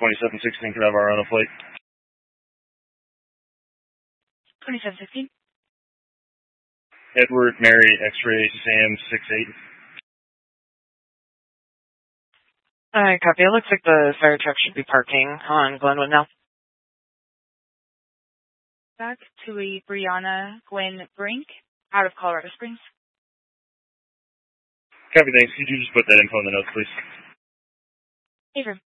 2716 could have our own flight. 2716. Edward, Mary, X-ray, Sam, 68. Alright, copy. It looks like the fire truck should be parking on Glenwood now. Back to a Brianna Gwen Brink out of Colorado Springs. Copy, thanks. Could you just put that info in the notes, please? Hey,